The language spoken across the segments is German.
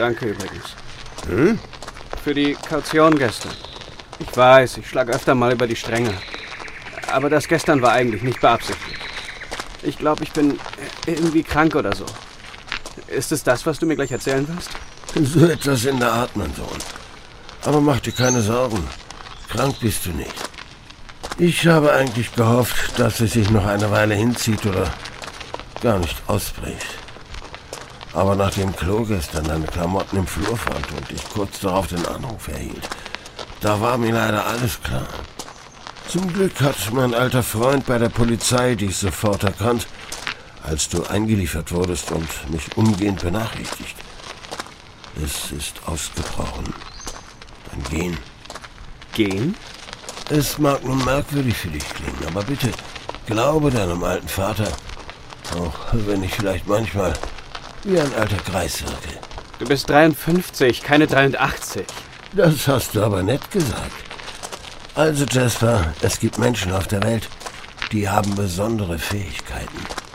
Danke übrigens. Für die Kaution gestern. Ich weiß, ich schlag öfter mal über die Stränge. Aber das gestern war eigentlich nicht beabsichtigt. Ich glaube, ich bin irgendwie krank oder so. Ist es das, was du mir gleich erzählen wirst? So etwas in der Art, mein Sohn. Aber mach dir keine Sorgen. Krank bist du nicht. Ich habe eigentlich gehofft, dass es sich noch eine Weile hinzieht oder gar nicht ausbricht. Aber nachdem Chloe gestern deine Klamotten im Flur fand und ich kurz darauf den Anruf erhielt, da war mir leider alles klar. Zum Glück hat mein alter Freund bei der Polizei dich sofort erkannt, als du eingeliefert wurdest und mich umgehend benachrichtigt. Es ist ausgebrochen. Ein Gen. Gen? Es mag nun merkwürdig für dich klingen, aber bitte glaube deinem alten Vater, auch wenn ich vielleicht manchmal wie ein alter Greis wirke. Du bist 53, keine 83. Das hast du aber nett gesagt. Also Jasper, es gibt Menschen auf der Welt, die haben besondere Fähigkeiten.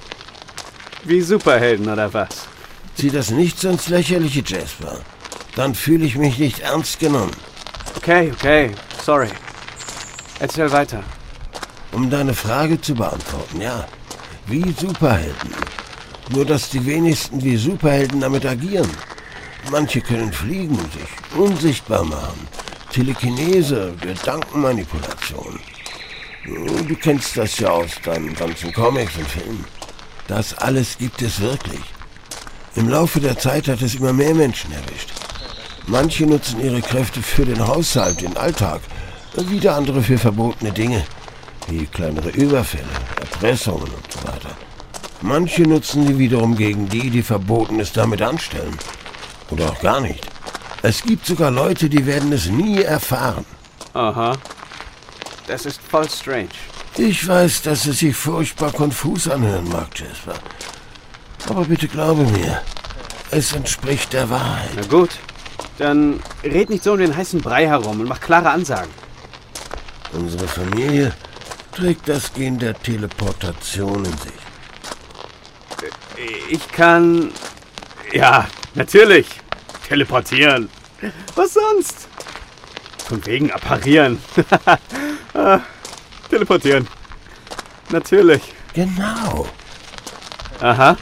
Wie Superhelden oder was? Zieh das nicht so ins Lächerliche, Jasper. Dann fühle ich mich nicht ernst genommen. Okay, sorry. Erzähl weiter. Um deine Frage zu beantworten, ja. Wie Superhelden. Nur, dass die wenigsten wie Superhelden damit agieren. Manche können fliegen, sich unsichtbar machen. Telekinese, Gedankenmanipulation. Du kennst das ja aus deinen ganzen Comics und Filmen. Das alles gibt es wirklich. Im Laufe der Zeit hat es immer mehr Menschen erwischt. Manche nutzen ihre Kräfte für den Haushalt, den Alltag. Wieder andere für verbotene Dinge, wie kleinere Überfälle, Erpressungen und so weiter. Manche nutzen sie wiederum gegen die, die Verbotenes damit anstellen. Oder auch gar nicht. Es gibt sogar Leute, die werden es nie erfahren. Aha. Das ist voll strange. Ich weiß, dass es sich furchtbar konfus anhören mag, Jasper. Aber bitte glaube mir, es entspricht der Wahrheit. Na gut, dann red nicht so um den heißen Brei herum und mach klare Ansagen. Unsere Familie trägt das Gen der Teleportation in sich. Ich kann... Ja, natürlich. Teleportieren. Was sonst? Von wegen apparieren. Teleportieren. Natürlich. Genau. Aha.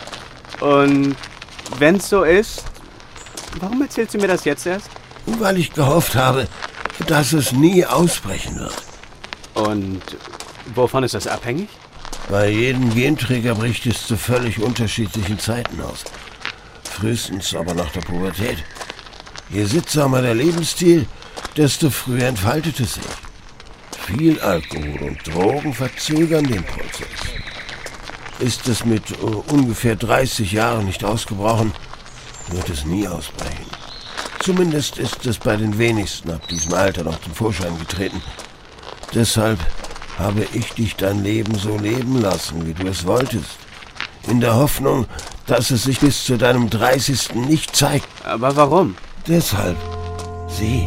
Und wenn's so ist, warum erzählst du mir das jetzt erst? Weil ich gehofft habe, dass es nie ausbrechen wird. Und wovon ist das abhängig? Bei jedem Genträger bricht es zu völlig unterschiedlichen Zeiten aus. Frühestens aber nach der Pubertät. Je sittsamer der Lebensstil, desto früher entfaltet es sich. Viel Alkohol und Drogen verzögern den Prozess. Ist es mit ungefähr 30 Jahren nicht ausgebrochen, wird es nie ausbrechen. Zumindest ist es bei den wenigsten ab diesem Alter noch zum Vorschein getreten. Deshalb habe ich dich dein Leben so leben lassen, wie du es wolltest. In der Hoffnung, dass es sich bis zu deinem 30. nicht zeigt. Aber warum? Deshalb, sieh.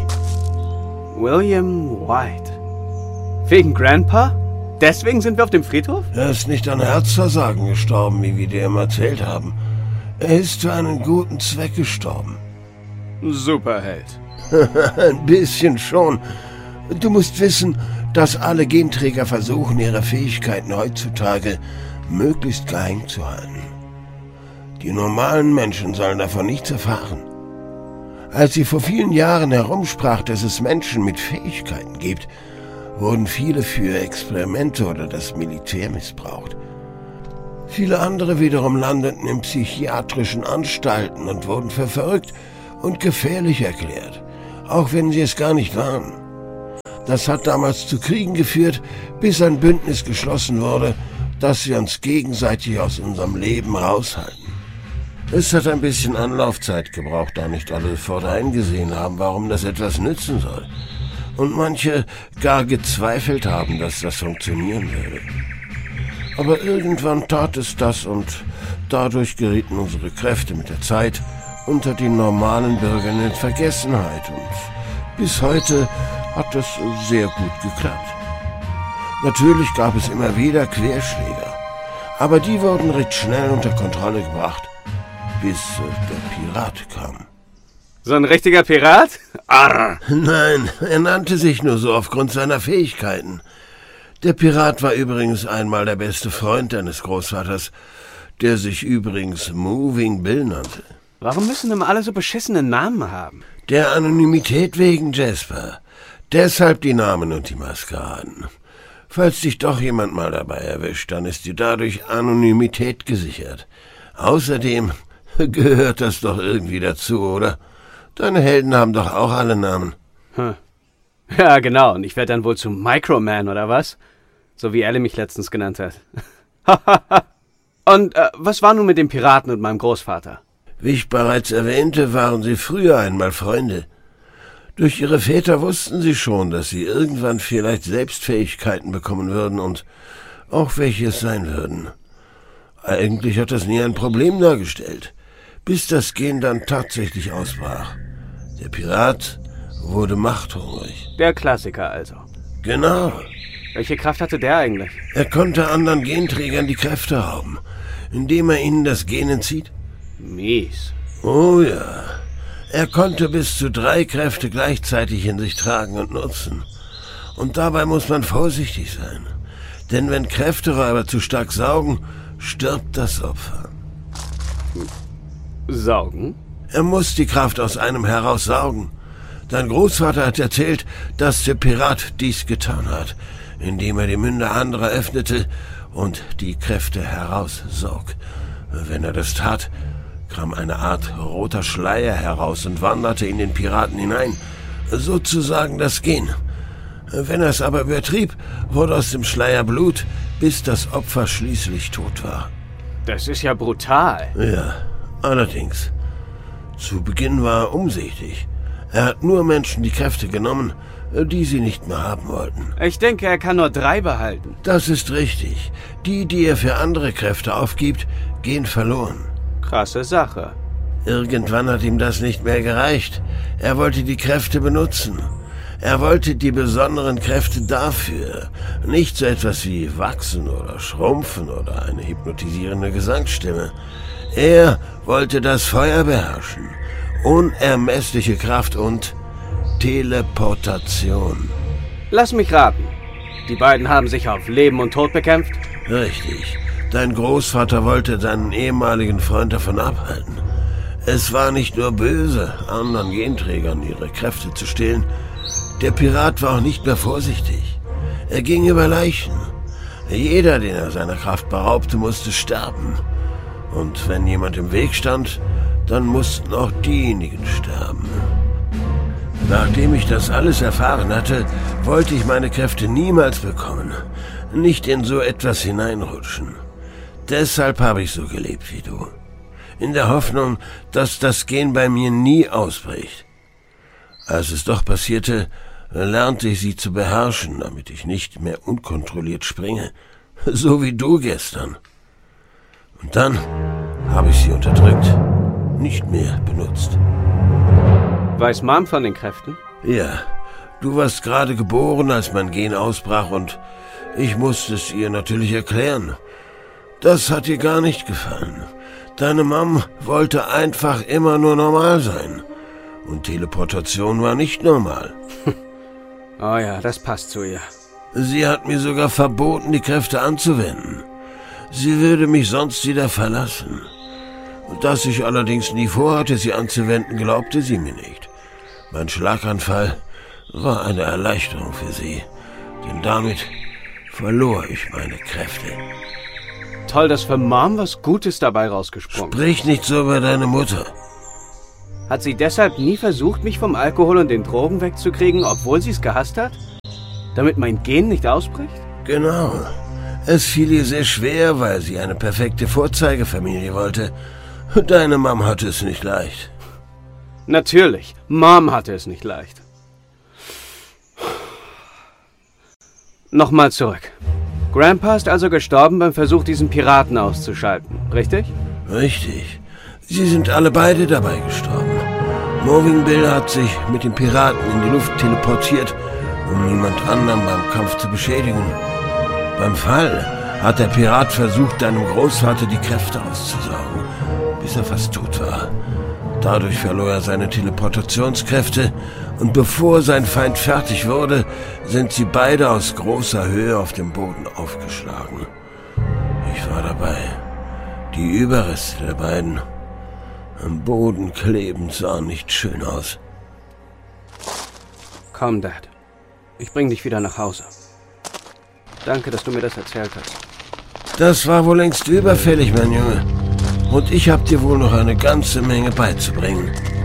William White. Wegen Grandpa? Deswegen sind wir auf dem Friedhof? Er ist nicht an Herzversagen gestorben, wie wir dir immer erzählt haben. Er ist für einen guten Zweck gestorben. Superheld. Ein bisschen schon. Du musst wissen, dass alle Genträger versuchen, ihre Fähigkeiten heutzutage möglichst geheim zu halten. Die normalen Menschen sollen davon nichts erfahren. Als sie vor vielen Jahren herumsprach, dass es Menschen mit Fähigkeiten gibt, wurden viele für Experimente oder das Militär missbraucht. Viele andere wiederum landeten in psychiatrischen Anstalten und wurden für verrückt und gefährlich erklärt, auch wenn sie es gar nicht waren. Das hat damals zu Kriegen geführt, bis ein Bündnis geschlossen wurde, dass wir uns gegenseitig aus unserem Leben raushalten. Es hat ein bisschen Anlaufzeit gebraucht, da nicht alle sofort eingesehen haben, warum das etwas nützen soll. Und manche gar gezweifelt haben, dass das funktionieren würde. Aber irgendwann tat es das und dadurch gerieten unsere Kräfte mit der Zeit unter den normalen Bürgern in Vergessenheit und bis heute hat es sehr gut geklappt. Natürlich gab es immer wieder Querschläger, aber die wurden recht schnell unter Kontrolle gebracht, bis der Pirat kam. So ein richtiger Pirat? Arr. Nein, er nannte sich nur so aufgrund seiner Fähigkeiten. Der Pirat war übrigens einmal der beste Freund deines Großvaters, der sich übrigens Moving Bill nannte. Warum müssen immer alle so beschissene Namen haben? Der Anonymität wegen, Jasper. Deshalb die Namen und die Maskeraden. Falls dich doch jemand mal dabei erwischt, dann ist dir dadurch Anonymität gesichert. Außerdem gehört das doch irgendwie dazu, oder? Deine Helden haben doch auch alle Namen. Ja, genau. Und ich werde dann wohl zu Microman, oder was? So wie Ellie mich letztens genannt hat. Und was war nun mit dem Piraten und meinem Großvater? Wie ich bereits erwähnte, waren sie früher einmal Freunde. Durch ihre Väter wussten sie schon, dass sie irgendwann vielleicht selbst Fähigkeiten bekommen würden und auch welche es sein würden. Eigentlich hat das nie ein Problem dargestellt, bis das Gen dann tatsächlich ausbrach. Der Pirat wurde machthungrig. Der Klassiker also. Genau. Welche Kraft hatte der eigentlich? Er konnte anderen Genträgern die Kräfte rauben, indem er ihnen das Gen entzieht. Mies. Oh ja. Er konnte bis zu 3 Kräfte gleichzeitig in sich tragen und nutzen. Und dabei muss man vorsichtig sein. Denn wenn Kräfteräuber zu stark saugen, stirbt das Opfer. Saugen? Er muss die Kraft aus einem heraussaugen. Dein Großvater hat erzählt, dass der Pirat dies getan hat, indem er die Münder anderer öffnete und die Kräfte heraussog. Wenn er das tat, kam eine Art roter Schleier heraus und wanderte in den Piraten hinein, sozusagen das Gen. Wenn er es aber übertrieb, wurde aus dem Schleier Blut, bis das Opfer schließlich tot war. Das ist ja brutal. Ja, allerdings. Zu Beginn war er umsichtig. Er hat nur Menschen die Kräfte genommen, die sie nicht mehr haben wollten. Ich denke, er kann nur 3 behalten. Das ist richtig. Die er für andere Kräfte aufgibt, gehen verloren. Krasse Sache. Irgendwann hat ihm das nicht mehr gereicht. Er wollte die Kräfte benutzen. Er wollte die besonderen Kräfte dafür. Nicht so etwas wie wachsen oder schrumpfen oder eine hypnotisierende Gesangsstimme. Er wollte das Feuer beherrschen. Unermessliche Kraft und Teleportation. Lass mich raten. Die beiden haben sich auf Leben und Tod bekämpft? Richtig. Dein Großvater wollte deinen ehemaligen Freund davon abhalten. Es war nicht nur böse, anderen Genträgern ihre Kräfte zu stehlen. Der Pirat war auch nicht mehr vorsichtig. Er ging über Leichen. Jeder, den er seiner Kraft beraubte, musste sterben. Und wenn jemand im Weg stand, dann mussten auch diejenigen sterben. Nachdem ich das alles erfahren hatte, wollte ich meine Kräfte niemals bekommen. Nicht in so etwas hineinrutschen. Deshalb habe ich so gelebt wie du. In der Hoffnung, dass das Gen bei mir nie ausbricht. Als es doch passierte, lernte ich sie zu beherrschen, damit ich nicht mehr unkontrolliert springe. So wie du gestern. Und dann habe ich sie unterdrückt. Nicht mehr benutzt. Weiß Mom von den Kräften? Ja, du warst gerade geboren, als mein Gen ausbrach und ich musste es ihr natürlich erklären. Das hat ihr gar nicht gefallen. Deine Mom wollte einfach immer nur normal sein. Und Teleportation war nicht normal. Oh ja, das passt zu ihr. Sie hat mir sogar verboten, die Kräfte anzuwenden. Sie würde mich sonst wieder verlassen. Dass ich allerdings nie vorhatte, sie anzuwenden, glaubte sie mir nicht. Mein Schlaganfall war eine Erleichterung für sie, denn damit verlor ich meine Kräfte. Toll, dass für Mom was Gutes dabei rausgesprungen. Sprich nicht so über deine Mutter. Hat sie deshalb nie versucht, mich vom Alkohol und den Drogen wegzukriegen, obwohl sie es gehasst hat? Damit mein Gen nicht ausbricht? Genau. Es fiel ihr sehr schwer, weil sie eine perfekte Vorzeigefamilie wollte. Deine Mom hatte es nicht leicht. Natürlich, Mom hatte es nicht leicht. Nochmal zurück. Grandpa ist also gestorben beim Versuch, diesen Piraten auszuschalten, richtig? Richtig. Sie sind alle beide dabei gestorben. Moving Bill hat sich mit dem Piraten in die Luft teleportiert, um niemand anderen beim Kampf zu beschädigen. Beim Fall hat der Pirat versucht, deinem Großvater die Kräfte auszusaugen, bis er fast tot war. Dadurch verlor er seine Teleportationskräfte und bevor sein Feind fertig wurde, sind sie beide aus großer Höhe auf dem Boden aufgeschlagen. Ich war dabei. Die Überreste der beiden am Boden klebend sahen nicht schön aus. Komm, Dad. Ich bring dich wieder nach Hause. Danke, dass du mir das erzählt hast. Das war wohl längst überfällig, mein Junge. Und ich hab dir wohl noch eine ganze Menge beizubringen.